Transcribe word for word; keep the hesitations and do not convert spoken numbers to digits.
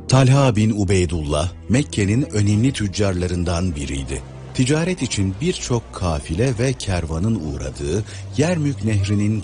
Talha bin Ubeydullah, Mekke'nin önemli tüccarlarından biriydi. Ticaret için birçok kafile ve kervanın uğradığı Yermük Nehri'nin